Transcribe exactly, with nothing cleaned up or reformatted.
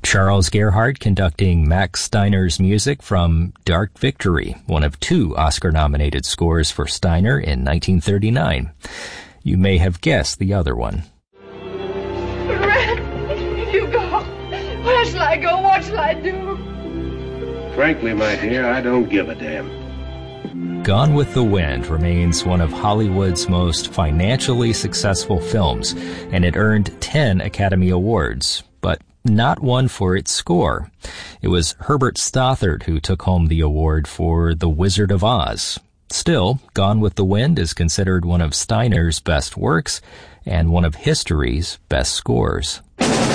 Charles Gerhardt conducting Max Steiner's music from Dark Victory, one of two Oscar-nominated scores for Steiner in nineteen thirty-nine. You may have guessed the other one. Red, you go. Where shall I go? What shall I do? Frankly, my dear, I don't give a damn. Gone with the Wind remains one of Hollywood's most financially successful films, and it earned ten Academy Awards, but not one for its score. It was Herbert Stothart who took home the award for The Wizard of Oz. Still, Gone with the Wind is considered one of Steiner's best works and one of history's best scores.